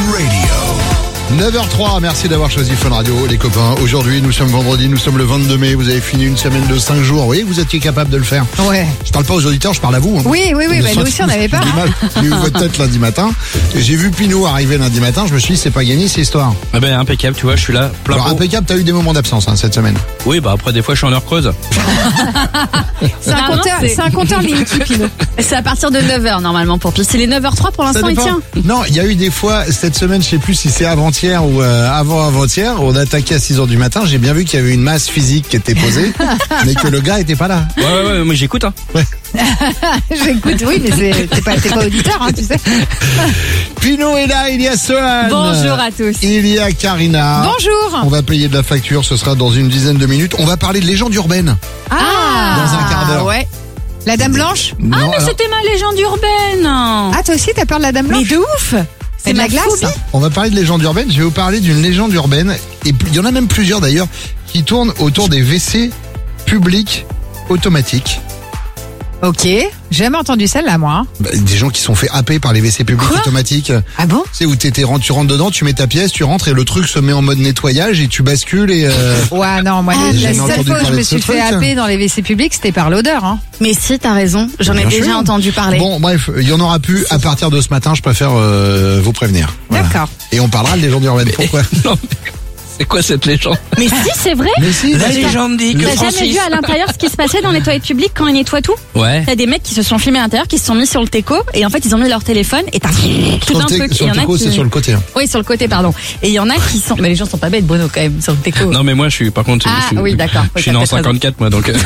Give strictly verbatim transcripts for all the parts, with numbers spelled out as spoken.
Radio. neuf heures trois, merci d'avoir choisi Fun Radio, les copains. Aujourd'hui, nous sommes vendredi, nous sommes le vingt-deux mai. Vous avez fini une semaine de cinq jours. Oui, vous étiez capable de le faire. Ouais. Je parle pas aux auditeurs, je parle à vous. Hein. Oui, oui, oui, bah, nous aussi on n'avait pas. J'ai eu votre tête lundi matin. J'ai vu Pinot arriver lundi matin. Je me suis dit, c'est pas gagné cette histoire. Ah ben impeccable, tu vois, je suis là. Plein Alors, pot. impeccable, t'as eu des moments d'absence hein, cette semaine. Oui, bah après des fois je suis en heure creuse. C'est un Normalement, compteur, c'est- c'est un compteur Linky, Pinot. C'est à partir de neuf heures normalement pour Pi. C'est les neuf heures trois pour Ça l'instant, il dépend. tient. Non, il y a eu des fois, cette semaine, je sais plus si c'est avant-hier ou euh, avant-avant-hier, on a attaqué à six heures du matin. J'ai bien vu qu'il y avait une masse physique qui était posée, mais que le gars était pas là. Ouais, ouais, ouais, mais j'écoute, hein. J'écoute, oui, mais c'est t'es pas, t'es pas auditeur, hein, tu sais. Pinot est là, il y a Sohan. Bonjour à tous. Il y a Karina. On Bonjour. va payer de la facture, ce sera dans une dizaine de minutes. On va parler de légendes urbaines. Ah, Dans un quart d'heure. Ouais. La Dame Blanche. Ah, Non, mais alors, c'était ma légende urbaine. Ah, toi aussi, t'as peur de la Dame Mais Blanche? de ouf. C'est de la glace. phobie. on va parler de légendes urbaines. Je vais vous parler d'une légende urbaine. Et il y en a même plusieurs d'ailleurs qui tournent autour des W C publics automatiques. Ok. J'ai jamais entendu celle-là, moi. hein. Bah, des gens qui sont fait happer par les W C publics Quoi automatiques. Ah bon? Tu sais, où t'étais, tu rentres dedans, tu mets ta pièce, tu rentres et le truc se met en mode nettoyage et tu bascules et... Euh... Ouais, non, moi, Ah, la j'ai seule entendu fois où je parler me de ce suis fait truc. happer dans les W C publics, c'était par l'odeur, hein. Mais si, t'as raison. J'en ai Bien déjà sûr. entendu parler. Bon, bref, il y en aura plus à partir de ce matin, je préfère euh, vous prévenir. Voilà. D'accord. Et on parlera de légendes urbaines. Pourquoi? Non, c'est quoi cette légende? Mais si, c'est vrai. Mais si, La parce que- légende dit que T'as jamais Francis... vu à l'intérieur ce qui se passait dans les toilettes publiques quand ils nettoient tout? Ouais. T'as des mecs qui se sont filmés à l'intérieur, qui se sont mis sur le teco, et en fait ils ont mis leur téléphone, et t'as tout sur un le, truc. té- sur Il y le en a teco, qui... c'est sur le côté. hein. Oui, sur le côté, pardon. Et il y en a qui sont... Mais les gens sont pas bêtes, Bruno, quand même, sur le teco. Non mais moi je suis, par contre, Ah, je suis, oui, d'accord. je suis Oui, né en t'as peut-être cinquante-quatre moi, donc... euh,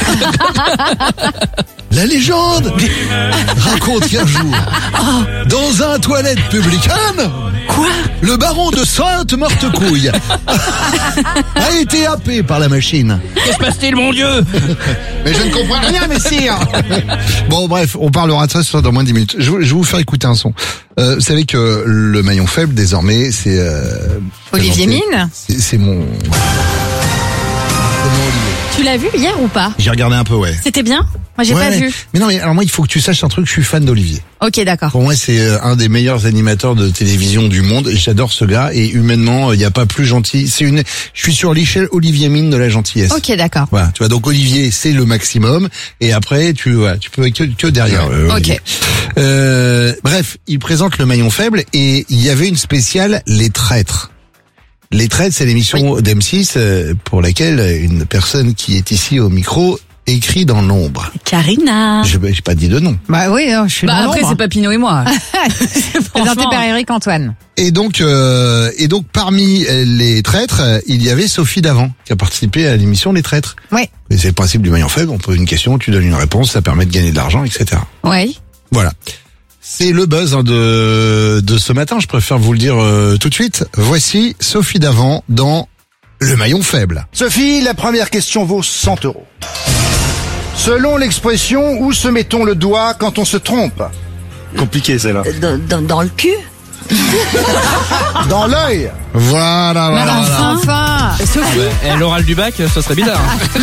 La légende raconte qu'un jour, dans un toilette publicaine, Quoi? le baron de Sainte-Morte-Couille a été happé par la machine. Que se passe-t-il, mon Dieu? Mais je ne comprends rien, messire. Bon, bref, on parlera de ça ce soir dans moins de dix minutes. Je, vais- je vais vous faire écouter un son. Euh, vous savez que le maillon faible, désormais, c'est... Euh, Olivier présenté- Mine. C'est c'est mon... C'est mon Olivier. Tu l'as vu hier ou pas? J'ai regardé un peu, ouais. C'était bien? Moi j'ai Ouais, pas mais, vu. mais non, mais alors moi, il faut que tu saches un truc, je suis fan d'Olivier. Ok, d'accord. Pour moi, c'est euh, un des meilleurs animateurs de télévision du monde. J'adore ce gars et humainement, il n'y a pas plus gentil. C'est une, je suis sur l'échelle Olivier Mine de la gentillesse. Ok, d'accord. Voilà, tu vois, donc Olivier, c'est le maximum, et après, tu, voilà, tu peux que, que derrière. euh, Ok. Olivier. Euh, bref, il présente le maillon faible, et il y avait une spéciale Les Traîtres. Les Traîtres, c'est l'émission d'M six euh, pour laquelle une personne qui est ici au micro écrit dans l'ombre. Karina. Je n'ai pas dit de nom. Bah oui, non, je suis Bah dans après l'ombre. c'est pas Pinot et moi. Présenté par Eric Antoine. Et donc, euh, et donc parmi les traîtres, euh, il y avait Sophie Davant qui a participé à l'émission Les Traîtres. Oui. Et c'est le principe du maillon faible. On pose une question, tu donnes une réponse, ça permet de gagner de l'argent, et cetera. Ouais. Voilà. C'est le buzz hein, de de ce matin. Je préfère vous le dire euh, tout de suite. Voici Sophie Davant dans Le maillon faible. Sophie, la première question vaut cent euros. Selon l'expression, où se met-on le doigt quand on se trompe? Compliqué celle-là. Dans, dans, dans le cul? Dans l'œil. Voilà, voilà. voilà. Enfin. Sophie. Et l'oral du bac, ça serait bizarre.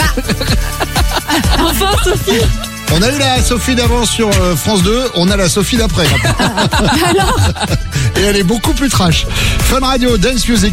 Enfin Sophie. On a eu la Sophie d'avant sur euh, France deux, on a la Sophie d'après. Alors Et elle est beaucoup plus trash. Fun Radio, Dance Music.